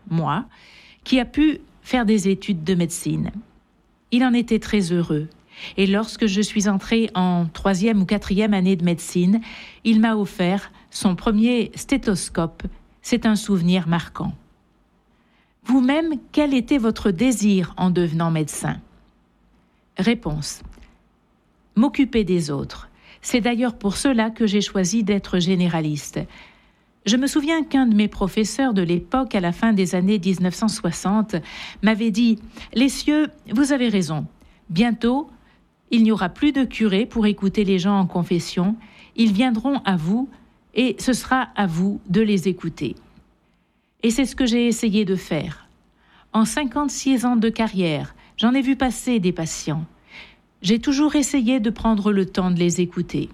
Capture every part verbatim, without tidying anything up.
moi, qui a pu faire des études de médecine. Il en était très heureux. Et lorsque je suis entrée en troisième ou quatrième année de médecine, il m'a offert son premier stéthoscope. C'est un souvenir marquant. Vous-même, quel était votre désir en devenant médecin ? Réponse. M'occuper des autres. C'est d'ailleurs pour cela que j'ai choisi d'être généraliste. Je me souviens qu'un de mes professeurs de l'époque, à la fin des années dix-neuf cent soixante, m'avait dit « L'essieux, vous avez raison. Bientôt, il n'y aura plus de curés pour écouter les gens en confession. Ils viendront à vous et ce sera à vous de les écouter. » Et c'est ce que j'ai essayé de faire. En cinquante-six ans de carrière, j'en ai vu passer des patients. J'ai toujours essayé de prendre le temps de les écouter.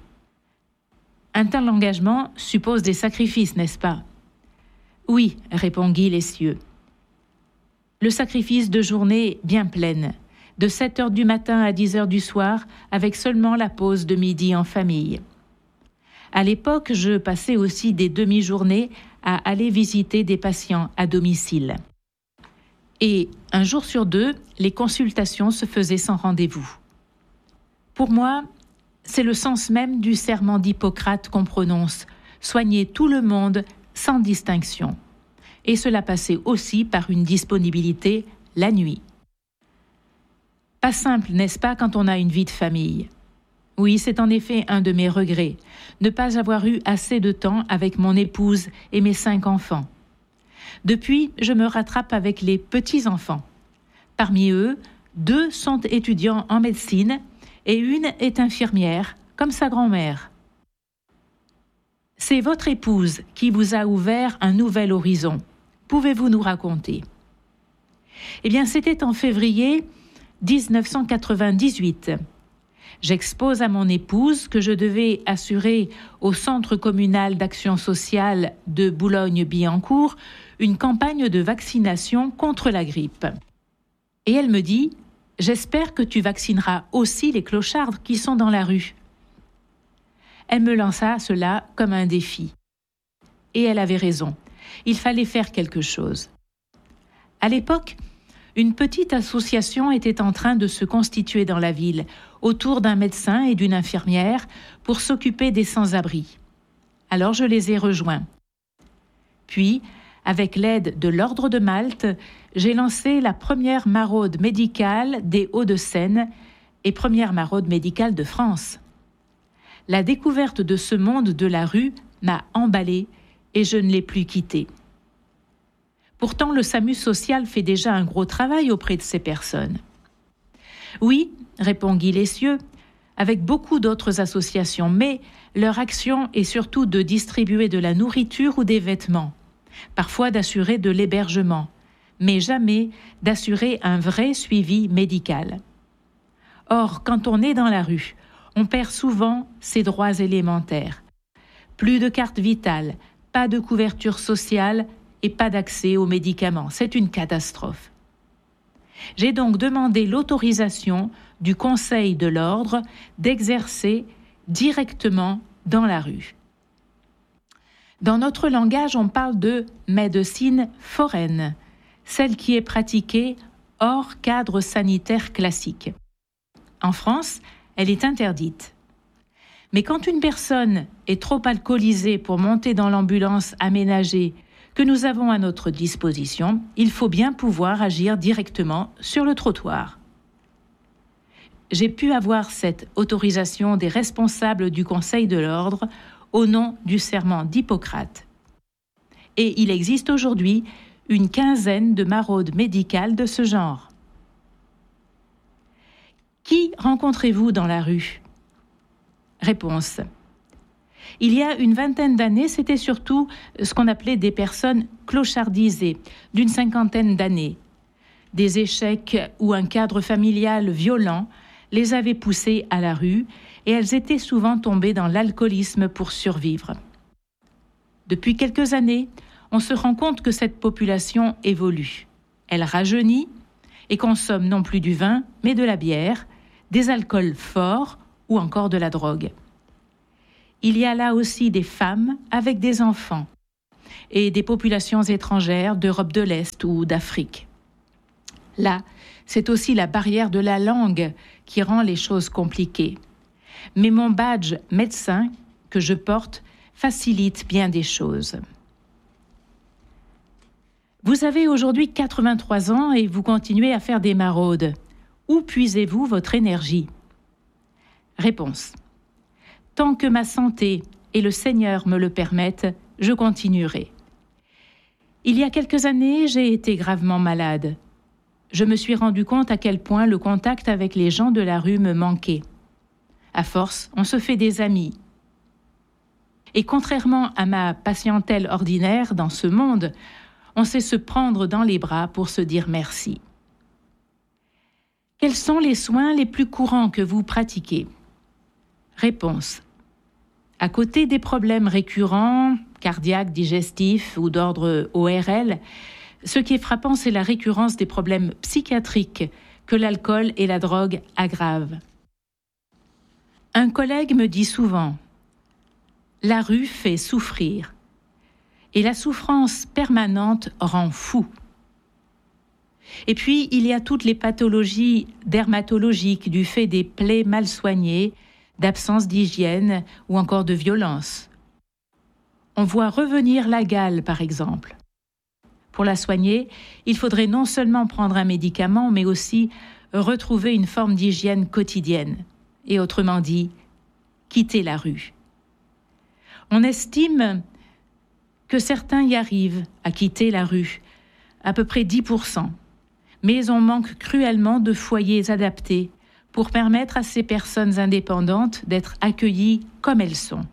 Un tel engagement suppose des sacrifices, n'est-ce pas ? Oui, répond Guy Lessieux. Le sacrifice de journées bien pleines, de sept heures du matin à dix heures du soir, avec seulement la pause de midi en famille. À l'époque, je passais aussi des demi-journées à aller visiter des patients à domicile. Et un jour sur deux, les consultations se faisaient sans rendez-vous. Pour moi, c'est le sens même du serment d'Hippocrate qu'on prononce, soigner tout le monde sans distinction. Et cela passait aussi par une disponibilité la nuit. Pas simple, n'est-ce pas, quand on a une vie de famille ? Oui, c'est en effet un de mes regrets, ne pas avoir eu assez de temps avec mon épouse et mes cinq enfants. Depuis, je me rattrape avec les petits-enfants. Parmi eux, deux sont étudiants en médecine et une est infirmière, comme sa grand-mère. C'est votre épouse qui vous a ouvert un nouvel horizon. Pouvez-vous nous raconter ? Eh bien, c'était en février dix-neuf cent quatre-vingt-dix-huit. J'expose à mon épouse que je devais assurer au Centre communal d'action sociale de Boulogne-Billancourt une campagne de vaccination contre la grippe. Et elle me dit « J'espère que tu vaccineras aussi les clochards qui sont dans la rue. » Elle me lança cela comme un défi. Et elle avait raison. Il fallait faire quelque chose. À l'époque, une petite association était en train de se constituer dans la ville, autour d'un médecin et d'une infirmière, pour s'occuper des sans-abri. Alors je les ai rejoints. Puis, avec l'aide de l'Ordre de Malte, j'ai lancé la première maraude médicale des Hauts-de-Seine et première maraude médicale de France. La découverte de ce monde de la rue m'a emballée et je ne l'ai plus quitté. Pourtant, le SAMU social fait déjà un gros travail auprès de ces personnes. Oui, répond Guy Lessieux, avec beaucoup d'autres associations, mais leur action est surtout de distribuer de la nourriture ou des vêtements, parfois d'assurer de l'hébergement, mais jamais d'assurer un vrai suivi médical. Or, quand on est dans la rue, on perd souvent ses droits élémentaires. Plus de carte vitale, pas de couverture sociale et pas d'accès aux médicaments. C'est une catastrophe. J'ai donc demandé l'autorisation du Conseil de l'Ordre d'exercer directement dans la rue. Dans notre langage, on parle de médecine foraine, celle qui est pratiquée hors cadre sanitaire classique. En France, elle est interdite. Mais quand une personne est trop alcoolisée pour monter dans l'ambulance aménagée que nous avons à notre disposition, il faut bien pouvoir agir directement sur le trottoir. J'ai pu avoir cette autorisation des responsables du Conseil de l'Ordre au nom du serment d'Hippocrate. Et il existe aujourd'hui une quinzaine de maraudes médicales de ce genre. Qui rencontrez-vous dans la rue ? Réponse. Il y a une vingtaine d'années, c'était surtout ce qu'on appelait des personnes clochardisées, d'une cinquantaine d'années. Des échecs ou un cadre familial violent les avaient poussées à la rue et elles étaient souvent tombées dans l'alcoolisme pour survivre. Depuis quelques années, on se rend compte que cette population évolue. Elle rajeunit et consomme non plus du vin, mais de la bière, des alcools forts ou encore de la drogue. Il y a là aussi des femmes avec des enfants. et des populations étrangères d'Europe de l'Est ou d'Afrique. Là, c'est aussi la barrière de la langue qui rend les choses compliquées. Mais mon badge médecin que je porte facilite bien des choses. Vous avez aujourd'hui quatre-vingt-trois ans et vous continuez à faire des maraudes. Où puisez-vous votre énergie ? Réponse. Tant que ma santé et le Seigneur me le permettent, je continuerai. Il y a quelques années, j'ai été gravement malade. Je me suis rendu compte à quel point le contact avec les gens de la rue me manquait. À force, on se fait des amis. Et contrairement à ma patientèle ordinaire dans ce monde, on sait se prendre dans les bras pour se dire merci. Quels sont les soins les plus courants que vous pratiquez ? Réponse. À côté des problèmes récurrents, cardiaques, digestifs ou d'ordre O R L, ce qui est frappant, c'est la récurrence des problèmes psychiatriques que l'alcool et la drogue aggravent. Un collègue me dit souvent « La rue fait souffrir » et la souffrance permanente rend fou. Et puis, il y a toutes les pathologies dermatologiques du fait des plaies mal soignées, d'absence d'hygiène ou encore de violence. On voit revenir la gale, par exemple. Pour la soigner, il faudrait non seulement prendre un médicament, mais aussi retrouver une forme d'hygiène quotidienne. Et autrement dit, quitter la rue. On estime que certains y arrivent à quitter la rue, à peu près dix pour cent. Mais on manque cruellement de foyers adaptés pour permettre à ces personnes indépendantes d'être accueillies comme elles sont.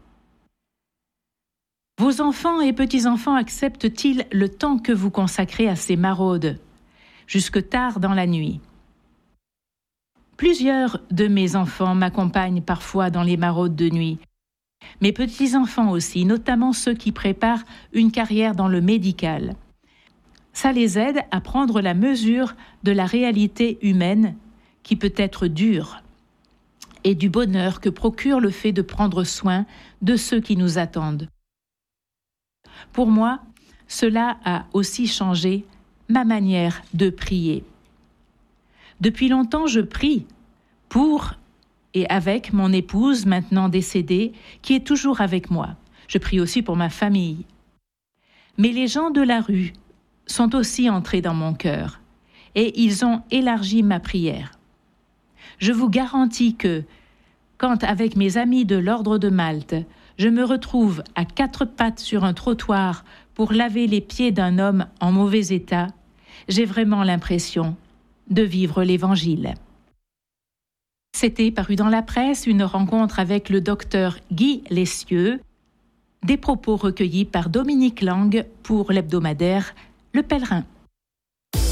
Vos enfants et petits-enfants acceptent-ils le temps que vous consacrez à ces maraudes, jusque tard dans la nuit ? Plusieurs de mes enfants m'accompagnent parfois dans les maraudes de nuit. Mes petits-enfants aussi, notamment ceux qui préparent une carrière dans le médical. Ça les aide à prendre la mesure de la réalité humaine qui peut être dure et du bonheur que procure le fait de prendre soin de ceux qui nous attendent. Pour moi, cela a aussi changé ma manière de prier. Depuis longtemps, je prie pour et avec mon épouse, maintenant décédée, qui est toujours avec moi. Je prie aussi pour ma famille. Mais les gens de la rue sont aussi entrés dans mon cœur et ils ont élargi ma prière. Je vous garantis que, quand avec mes amis de l'Ordre de Malte, je me retrouve à quatre pattes sur un trottoir pour laver les pieds d'un homme en mauvais état, j'ai vraiment l'impression de vivre l'Évangile. C'était paru dans la presse une rencontre avec le docteur Guy Lessieux, des propos recueillis par Dominique Lang pour l'hebdomadaire Le Pèlerin.